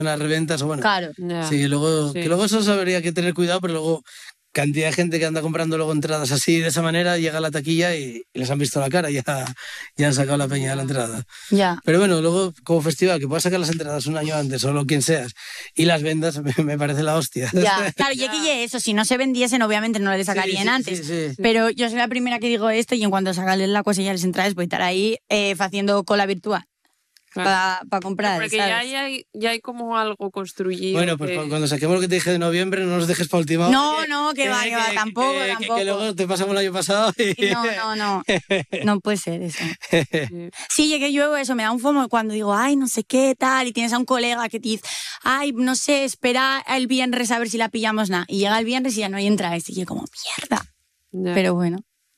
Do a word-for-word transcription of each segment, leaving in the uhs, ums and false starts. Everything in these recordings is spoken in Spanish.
las reventas o bueno. Claro. Yeah. Sí, que luego, sí. que luego eso habría que tener cuidado, pero luego cantidad de gente que anda comprando luego entradas así de esa manera, llega a la taquilla y, y les han visto la cara y ya, ya han sacado la peña de la entrada. Ya. Pero bueno, luego como festival, que puedas sacar las entradas un año antes o lo quien seas y las vendas, me, me parece la hostia. Ya, claro, y aquí eso, si no se vendiesen, obviamente no le sacarían sí, sí, antes. Sí, sí, sí. Pero yo soy la primera que digo esto y en cuanto sacan la cosa y ya les entradas, voy a estar ahí eh, haciendo cola virtual. Claro. Para pa comprar, porque ¿sabes? ya hay, ya hay como algo construido. Bueno, pues que... cuando saquemos lo que te dije de noviembre, no nos dejes para última hora. No, no, que, que va, que, que va, tampoco, que, tampoco. Que, que luego te pasamos el año pasado y... No, no, no, no puede ser eso. Sí, llegué yo, eso, me da un fomo cuando digo, ay, no sé qué, tal, y tienes a un colega que te dice, ay, no sé, espera el viernes a ver si la pillamos, nada. Y llega el viernes y ya no hay entradas, y yo como, mierda. Yeah. Pero bueno.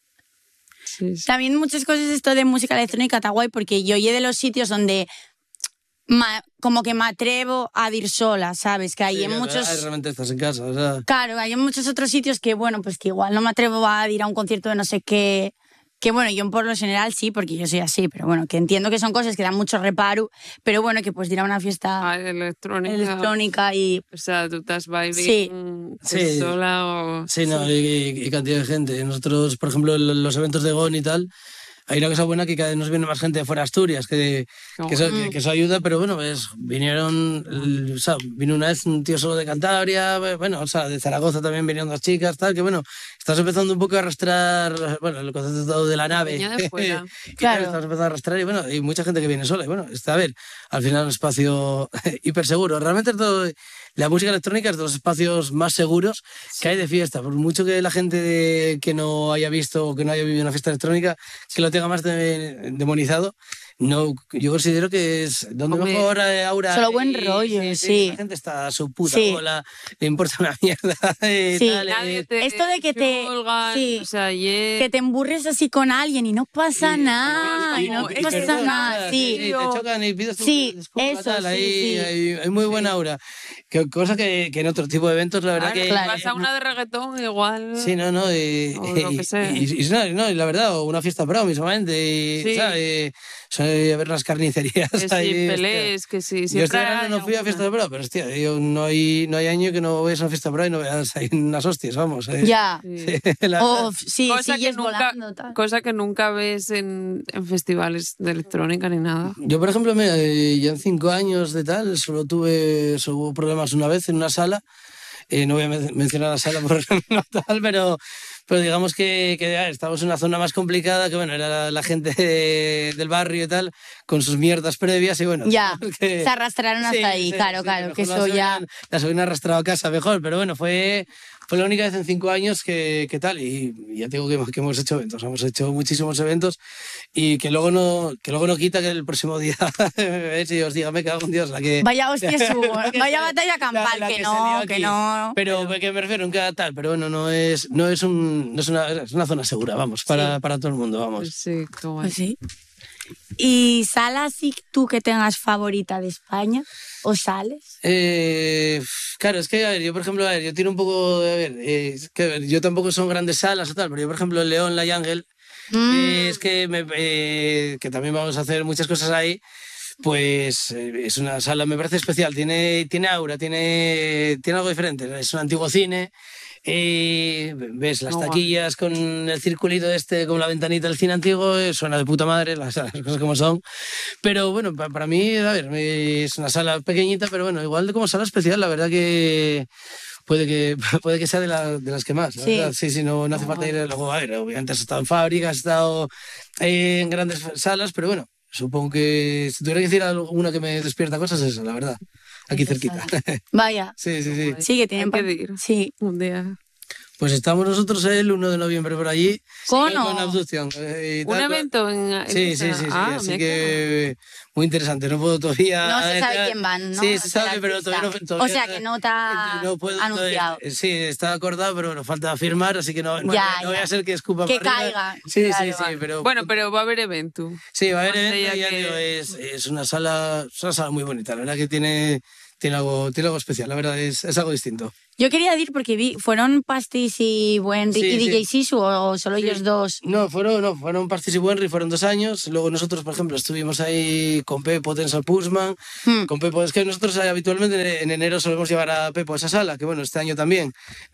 Sí, sí. También muchas cosas esto de música electrónica está guay, porque yo llegué de los sitios donde... Ma, como que me atrevo a ir sola, ¿sabes? Que hay sí, en muchos... realmente estás en casa, o sea... Claro, hay en muchos otros sitios que, bueno, pues que igual no me atrevo a ir a un concierto de no sé qué... Que bueno, yo por lo general sí, porque yo soy así, pero bueno, que entiendo que son cosas que dan mucho reparo, pero bueno, que pues ir a una fiesta ah, electrónica, electrónica y... O sea, tú estás vibing sí. sí. sola o... Sí, no, sí. Y, y cantidad de gente. Nosotros, por ejemplo, los eventos de G O N y tal... Hay una cosa buena que cada vez nos viene más gente de fuera de Asturias, que, oh, que, eso, que, que eso ayuda, pero bueno, pues vinieron, o sea, vino una vez un tío solo de Cantabria, bueno, o sea, de Zaragoza también vinieron dos chicas, tal, que bueno, estás empezando un poco a arrastrar, bueno, el concepto de la nave. De fuera. Claro. Estás empezando a arrastrar y bueno, hay mucha gente que viene sola, y bueno, está a ver, al final un espacio hiper seguro. Realmente es todo, la música electrónica es de los espacios más seguros sí. que hay de fiesta, por mucho que la gente de, que no haya visto o que no haya vivido una fiesta electrónica, que lo tenga más de, demonizado, no, yo considero que es donde Hombre, mejor eh, aura. Solo buen rollo, sí, sí, sí. La gente está a su puta sí. bola, le importa una mierda. Eh, sí. tal, eh. Esto de que te, Olga, sí, o sea, yeah. que te emburres así con alguien y no pasa sí, nada, y, y no y pasa perdona, nada, sí. sí. Te chocan y pides tu sí, disculpa, eso, tal, sí, ahí, sí. Hay, hay muy buena aura. Que, cosa que, que en otro tipo de eventos, la verdad claro, que... Claro, vas a una de reggaetón igual... Sí, no, no, y, o lo que sea. Y, y, y, no, no, y la verdad, o una fiesta pro, mismamente, y, sí. ¿sabes? Y, a ver las carnicerías que ahí. Sí, pelés, que sí, yo este verano no fui a fiesta pro, pero hostia, yo no hay, no hay año que no vayas a una fiesta pro y no veas ahí unas hostias, vamos. Eh. Ya. Sí. o, sí, cosa, que nunca, volando, tal. cosa que nunca ves en, en festivales de electrónica ni nada. Yo, por ejemplo, me, ya en cinco años de tal, solo tuve solo hubo problemas una vez en una sala. Eh, no voy a mencionar la sala por no tal, pero, pero digamos que, que ah, estamos en una zona más complicada, que bueno, era la, la gente de, del barrio y tal, con sus mierdas previas y bueno... Ya, que, se arrastraron hasta sí, ahí, sí, claro, sí, claro, que las eso ya... habían, las habían arrastrado a casa mejor, pero bueno, fue... Fue la única vez en cinco años que, que tal, y ya te digo que, que hemos hecho eventos, hemos hecho muchísimos eventos y que luego no, que luego no quita que el próximo día si os diga, me cago en Dios, la que... Vaya hostia subo, vaya batalla campal, la, la que, que, no, que no... Pero, pero que me refiero, nunca tal, pero bueno, no es, no es, un, no es, una, es una zona segura, vamos, para, sí. para todo el mundo, vamos. Sí, qué pues sí. ¿Y sala sí tú que tengas favorita de España? ¿O sales? Eh, claro, es que, a ver, yo por ejemplo, a ver, yo tiro un poco, a ver, eh, es que, a ver, yo tampoco son grandes salas o tal, pero yo por ejemplo, el León, la Jungle, mm. eh, es que, me, eh, que también vamos a hacer muchas cosas ahí, pues eh, es una sala, me parece especial, tiene, tiene aura, tiene, tiene algo diferente, es un antiguo cine. Eh, ves las taquillas con el circulito este, con la ventanita del cine antiguo, suena de puta madre, las, las cosas como son. Pero bueno, para, para mí, a ver, es una sala pequeñita, pero bueno, igual de como sala especial, la verdad que puede que, puede que sea de, la, de las que más. Sí, sí, sí, no, no hace falta ir luego a ver. Obviamente has estado en fábricas, has estado en grandes salas, pero bueno, supongo que si tuviera que decir alguna que me despierta cosas es esa, la verdad. Aquí cerquita. Vaya. Sí, sí, sí. Sí, que tienen que ir. Sí. Un día. Pues estamos nosotros el uno de noviembre por allí. ¿Con Con abducción. Eh, ¿Un evento? En, sí, sí, sí, sí. Ah, así que muy interesante. No puedo todavía... No se sabe quién van, ¿no? Sí, se sabe, pero todavía no... Todavía, o sea, que no está no puedo, anunciado. Todavía, sí, está acordado, pero bueno, falta firmar, así que no, no, ya, no voy a hacer que escupa que para caiga. arriba. Sí, claro, sí, sí, vale. pero... Bueno, pero va a haber evento. Sí, va a haber evento, ya que... digo, es, es, una sala, es una sala muy bonita. La verdad que tiene... tiene algo, tiene algo especial, la verdad, es, es algo distinto. Yo quería decir, porque vi, ¿fueron Pastis y Buenri Sí, y D J sí. Sisu o solo Sí. ellos dos? No, fueron, no, fueron Pastis y Buenri, fueron dos años. Luego nosotros, por ejemplo, estuvimos ahí con Pepo, Tensal Pusman. Hmm. Con Pepo, es que nosotros eh, habitualmente en enero solemos llevar a Pepo a esa sala, que bueno, este año también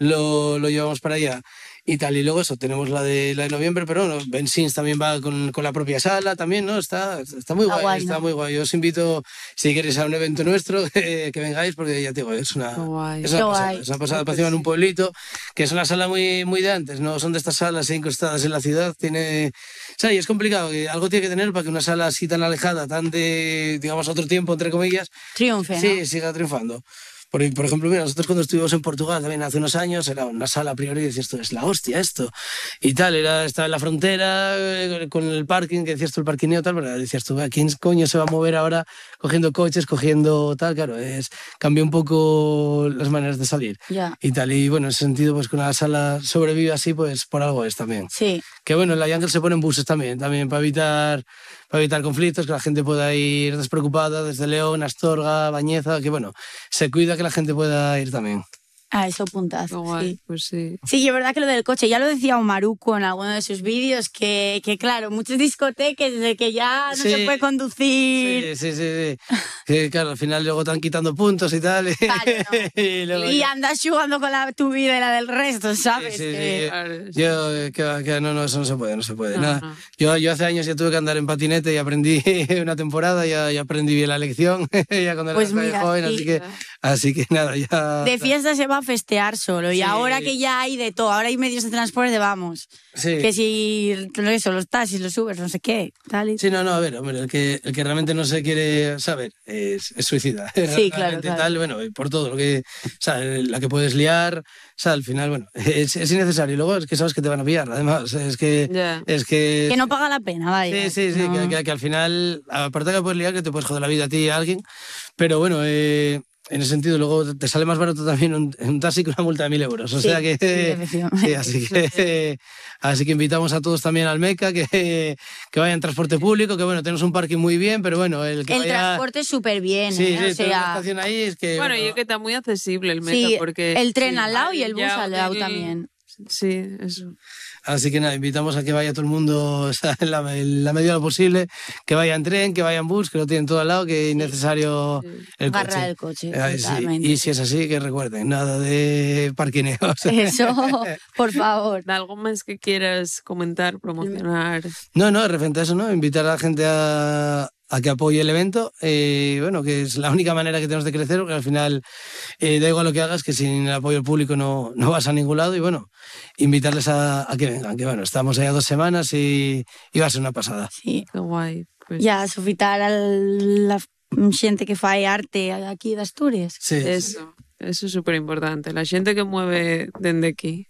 lo, lo llevamos para allá y tal. Y luego eso, tenemos la de, la de noviembre, pero bueno, Ben Sins también va con, con la propia sala también, ¿no? Está, está muy Está guay, guay, está ¿no? muy guay. Yo os invito, si queréis a un evento nuestro, que, que vengáis, porque ya te digo, es una, Qué guay. es una Qué pasada, guay. es una pasada. Ah, Para pues encima en un sí. pueblito, que es una sala muy, muy de antes, no son de estas salas incrustadas en la ciudad, tiene... O sea, y es complicado, que algo tiene que tener para que una sala así tan alejada, tan de, digamos, otro tiempo, entre comillas, Triunfe, ¿no? sí, siga triunfando. Por, por ejemplo, mira, nosotros cuando estuvimos en Portugal también hace unos años, era una sala a priori y decías, esto es la hostia, esto. Y tal, era, estaba en la frontera, eh, con el parking, que decías tú, el parquineo tal, pero decías tú, ¿a quién coño se va a mover ahora cogiendo coches, cogiendo tal? Claro, es, cambió un poco las maneras de salir. Ya. Y tal, y bueno, en ese sentido, pues que una sala sobrevive así, pues por algo es también. Sí. Que bueno, en la Jungle se ponen buses también, también para evitar, para evitar conflictos, que la gente pueda ir despreocupada desde León, Astorga, Bañeza, que bueno, se cuida que la gente pueda ir también. Ah, eso Qué puntazo, guay, sí. pues sí. Sí, y es verdad que lo del coche, ya lo decía Omaruco en alguno de sus vídeos, que, que claro, muchas discotecas desde que ya no Sí. se puede conducir. Sí, sí, sí, sí. Que claro, al final luego te van quitando puntos y tal. y- Claro, no. y luego Y ya- andas jugando con la, tu vida y la del resto, ¿sabes? Sí, sí, Que- sí. Claro, Yo, eh, que, que no, no, eso no se puede, no se puede. No, nada. no. Yo, yo hace años ya tuve que andar en patinete y aprendí una temporada, ya, ya aprendí bien la lección, ya cuando Pues era mira, joven, sí. así que, así que nada, ya... De fiesta se va a festear solo. Y Sí. ahora que ya hay de todo, ahora hay medios de transporte, vamos. Sí. Que si eso, los taxis, los Ubers, no sé qué, tal y... Sí, no, no, a ver, hombre, el que, el que realmente no se quiere saber es, es suicida. Sí, claro, Realmente claro. Tal, bueno, y por todo lo que, o sea, la que puedes liar, o sea, al final, bueno, es, es innecesario. Y luego es que sabes que te van a pillar, además, es que... Ya. Es que, Que no paga la pena, vaya. sí, sí, sí, No. que, que- que al final, aparte de que puedes liar, que te puedes joder la vida a ti y a alguien, pero bueno, eh, en ese sentido luego te sale más barato también un, un taxi que una multa de mil euros. O Sí, sea que, sí, efectivamente. sí, así que, así que invitamos a todos también al Meca, que, que vayan en transporte público, que bueno, tenemos un parking muy bien, pero bueno, el que El vaya... transporte súper bien, Sí, ¿eh? sí, O toda la sea, estación ahí es que... Bueno, y es que está muy accesible el Meta, sí, porque... el tren sí, al lado y el bus ya al lado del- también. Sí, eso. Así que nada, invitamos a que vaya todo el mundo o sea, en, la, en la medida de lo posible, que vaya en tren, que vaya en bus, que lo tienen todo al lado, que es innecesario Sí. el Agarrar coche. el coche, Eh, sí, totalmente. y si es así, que recuerden, nada de parquineos. Eso, por favor. ¿Algo más que quieras comentar, promocionar? No, no, de repente eso, ¿no? Invitar a la gente a, a que apoye el evento, eh, bueno, que es la única manera que tenemos de crecer, porque al final eh, da igual lo que hagas, que sin el apoyo público no, no vas a ningún lado, y bueno, invitarles a, a que vengan, que bueno, estamos allá dos semanas y, y va a ser una pasada. Sí. Qué guay. Pues Ya, sofitar a la xente que fai arte aquí de Asturias. Sí, eso, eso es súper importante. La gente que mueve desde aquí.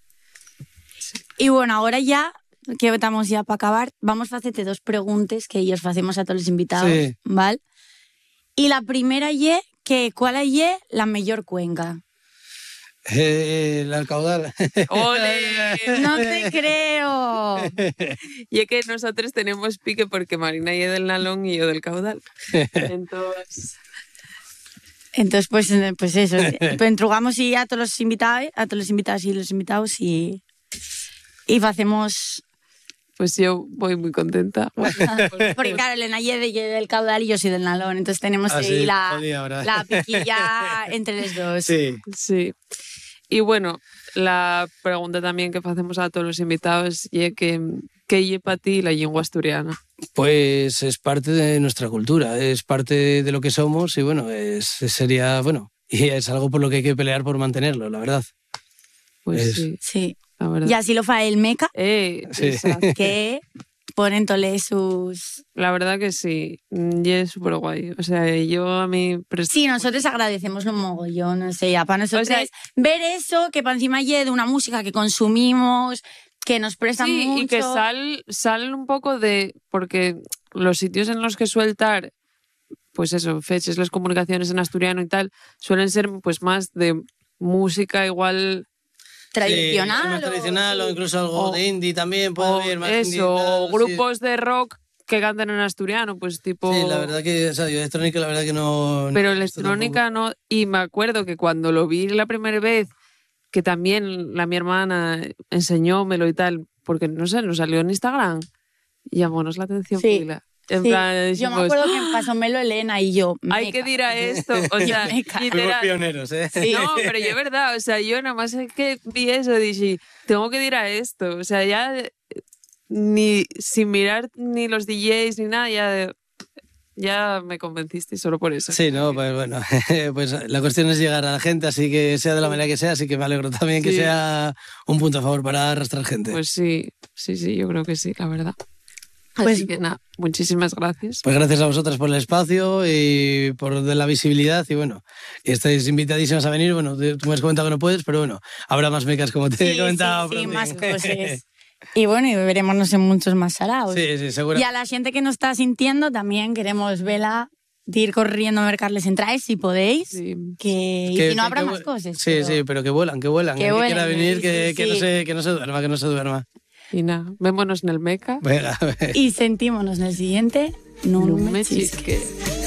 Y bueno, ahora ya, que estamos ya para acabar, vamos a hacerte dos preguntas que ellos hacemos a todos los invitados, Sí. ¿vale? Y la primera ye, que ¿cuál es la mejor cuenca? Eh, el caudal. ¡Ole! No te creo. Y es que nosotros tenemos pique porque Marina y es del Nalón y yo del Caudal. Entonces, Entonces, pues, eh, pues eso, pues entrugamos y a todos los invitados, a todos los invitados y los invitados y, y hacemos... pues yo voy muy contenta. Porque claro, Elena ye de- ye del caudal y yo soy del Nalón, entonces tenemos Ah, ahí sí, la, jodida ahora. la piquilla entre los dos. Sí. Sí. Y bueno, la pregunta también que hacemos a todos los invitados es que ¿qué es para ti la lengua asturiana? Pues es parte de nuestra cultura, es parte de lo que somos y bueno, es, sería, bueno, y es algo por lo que hay que pelear por mantenerlo, la verdad. Pues Es- sí, Sí. la verdad. Y así lo fa el Meca, Eh, Sí. exacto. que ponen tole sus... La verdad que sí, y es súper guay. O sea, yo a mí... prest- Sí, nosotros agradecemos un mogollón, no sé, ya para nosotros O sea, ver eso, que para encima ye de una música que consumimos, que nos prestan Sí, mucho. y que sal, salen un poco de... Porque los sitios en los que sueltar, pues eso, fechas, las comunicaciones en asturiano y tal, suelen ser pues más de música igual... tradicional. Sí, más o- tradicional o incluso algo O- de indie también puede o haber más indie y eso, tal, o sí. grupos de rock que cantan en asturiano, pues tipo... Sí, la verdad que, o sea, yo electrónica la verdad que no... Pero no electrónica no... Y me acuerdo que cuando lo vi la primera vez, que también la mi hermana enseñómelo y tal, porque no sé, nos salió en Instagram, y llamónos la atención. Sí. Pila. En Sí. plan, Yo decimos, me acuerdo que pasómelo Elena y yo. hay que dir a esto. O sea, Fuimos literal. pioneros, ¿eh? Sí. No, pero yo es verdad, o sea, yo nada más que vi eso dije, tengo que ir a esto. O sea, ya ni sin mirar ni los D Js ni nada, ya, ya me convenciste solo por eso. Sí, no, pues bueno, pues la cuestión es llegar a la gente, así que sea de la manera que sea, así que me alegro también que Sí. sea un punto a favor para arrastrar gente. Pues sí, sí, sí, yo creo que sí, la verdad. Pues- Así que nada, muchísimas gracias. Pues gracias a vosotras por el espacio y por la visibilidad y bueno, y estáis invitadísimas a venir. Bueno, tú me has comentado que no puedes, pero bueno, habrá más mecas como te Sí, he comentado. sí, sí, pronto. más cosas. Y bueno, y veremos en muchos más saraos. Sí, sí, seguro. Y a la gente que nos está sintiendo también queremos verla de ir corriendo a mercarles entradas si podéis. Sí. Que, y Que- si no que- habrá que más vu- cosas. Sí, pero- sí, pero que vuelan, que vuelan. Que El que vuelen, quiera venir, sí, que, sí, que no sí. se, que no se duerma, que no se duerma. Y nada, vémonos en el Meca. Venga, Y sentímonos en el siguiente. No, No me me chisques. chisques.